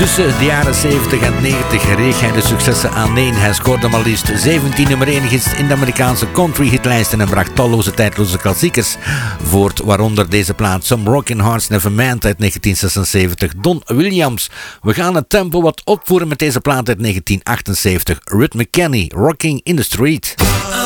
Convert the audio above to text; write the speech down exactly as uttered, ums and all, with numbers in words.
Tussen de jaren zeventig en negentig reeg hij de successen aaneen. Hij scoorde maar liefst zeventien nummer één hits in de Amerikaanse country hitlijsten en bracht talloze tijdloze klassiekers voort, waaronder deze plaat Some Rockin' Hearts Never Meant uit negentien zesenzeventig. Don Williams. We gaan het tempo wat opvoeren met deze plaat uit negentien achtenzeventig. Ruth McKenney, Rocking in the Street.